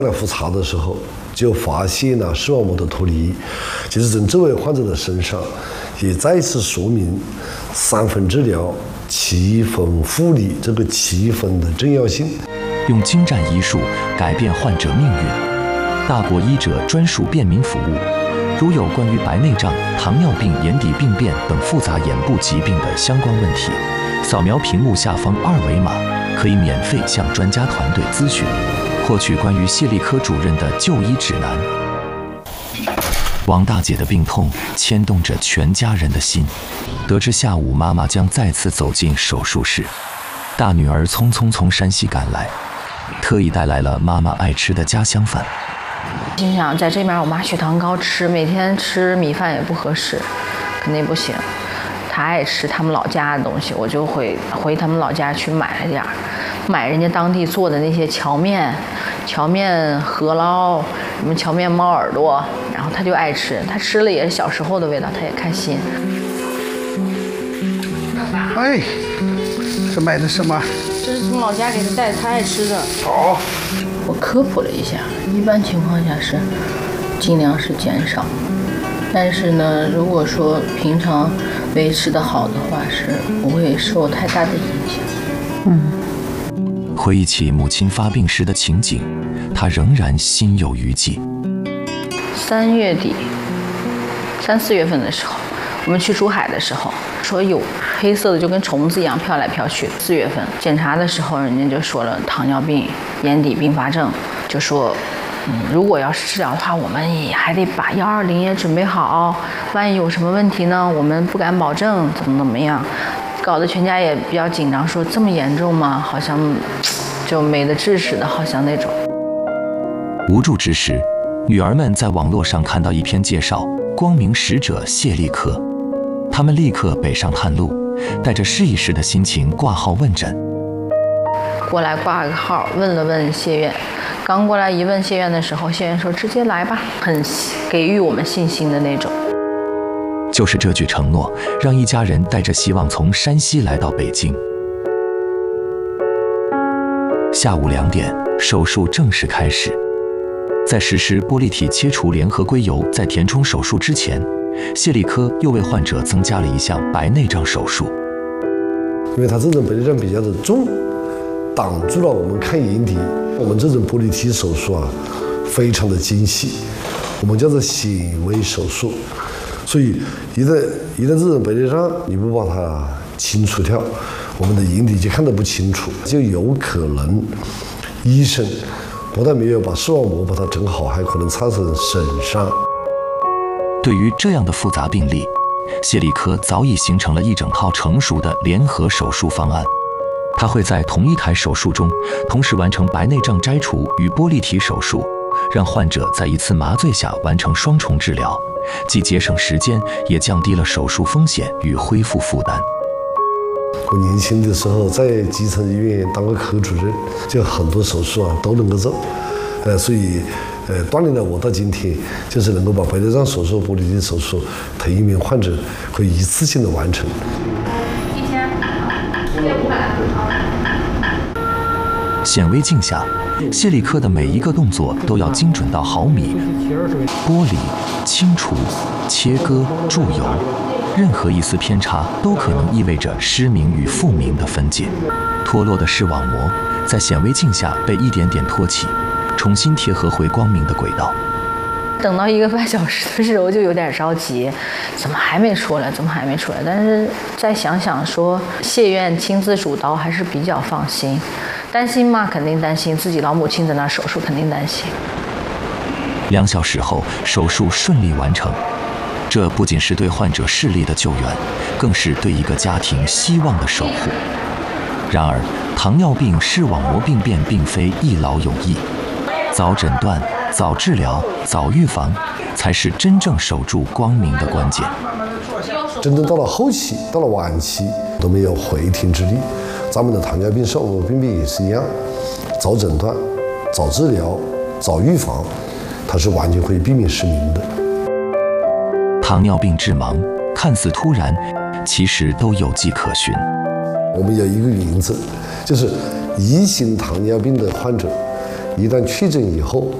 来复查的时候，就发现了视网膜的脱离，就是从这位患者的身上，也再次说明3分治疗、7分护理这个7分的重要性。 用精湛医术改变患者命运，大国医者专属便民服务。如有关于白内障、糖尿病、眼底病变等复杂眼部疾病的相关问题，扫描屏幕下方2维码，可以免费向专家团队咨询，获取关于谢丽科主任的就医指南。王大姐的病痛牵动着全家人的心。得知下午妈妈将再次走进手术室，大女儿匆匆从山西赶来，特意带来了妈妈爱吃的家乡饭。 心想，在这边我妈血糖高，每天吃米饭也不合适，肯定不行。她爱吃他们老家的东西，我就回他们老家去买了点儿，买人家当地做的那些荞面饸饹，什么荞面猫耳朵，然后她就爱吃，她吃了也是小时候的味道，她也开心。 哎，这买的什么？ 这是从老家给她带，她爱吃的。 好。 我科普了一下，一般情况下是尽量是减少，但是呢，如果说平常维持的好的话，是不会受太大的影响。 回忆起母亲发病时的情景，他仍然心有余悸。 3月底、3、4月份的时候，我们去珠海的时候，说有黑色的就跟虫子一样飘来飘去。4月份检查的时候，人家就说了糖尿病、眼底并发症，就说，如果要是治疗的话，我们也还得把120也准备好，万一有什么问题呢，我们不敢保证怎么样，搞得全家也比较紧张，说这么严重吗？好像就没得治似的，好像那种。 无助之时，女儿们在网络上看到一篇介绍光明使者谢丽科，他们立刻北上探路，带着试一试的心情挂号问诊。 过来挂个号，问了问谢院，刚过来一问谢院的时候，谢院说直接来吧，很给予我们信心的那种。 就是这句承诺，让一家人带着希望从山西来到北京。下午2点，手术正式开始。在实施玻璃体切除联合硅油再填充手术之前，谢丽科又为患者增加了一项白内障手术。 因为他这种白内障比较的重，挡住了我们看眼底。我们这种玻璃体手术啊，非常的精细，我们叫做显微手术。所以一旦这种白内障你不把它清除掉，我们的眼底就看得不清楚，就有可能医生不但没有把视网膜把它整好，还可能产生损伤。 对于这样的复杂病例，谢丽科早已形成了一整套成熟的联合手术方案。他会在同一台手术中同时完成白内障摘除与玻璃体手术，让患者在一次麻醉下完成双重治疗，既节省时间，也降低了手术风险与恢复负担。 我年轻的时候在基层医院当个科主任，就很多手术啊都能够做，所以锻炼了我到今天，就是能够把白内障手术、玻璃体手术同一名患者可以一次性的完成。 显微镜下，谢丽科的每一个动作都要精准到毫米，剥离、清除、切割、注油，任何一丝偏差都可能意味着失明与复明的分界。脱落的视网膜在显微镜下被一点点托起，重新贴合回光明的轨道。 等到1个半小时的时候就有点着急，怎么还没出来？但是再想想说，谢院亲自主刀还是比较放心。担心吗？肯定担心，自己老母亲在那手术，肯定担心。 2小时后，手术顺利完成。这不仅是对患者视力的救援，更是对一个家庭希望的守护。然而，糖尿病视网膜病变并非一劳永逸，早诊断、早治疗、早预防，才是真正守住光明的关键。 真正到了后期，到了晚期，都没有回天之力。咱们的糖尿病、视网膜病变也是一样，早诊断、早治疗、早预防，它是完全可以避免失明的。 糖尿病致盲，看似突然，其实都有迹可循。 我们有一个原则，就是1型糖尿病的患者一旦去诊以后，